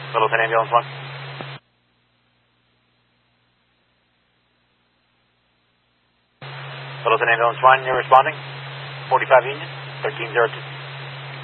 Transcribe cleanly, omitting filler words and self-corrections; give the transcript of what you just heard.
Middleton Ambulance 1. Middleton Ambulance 1, you're responding? 45 Union, 1302.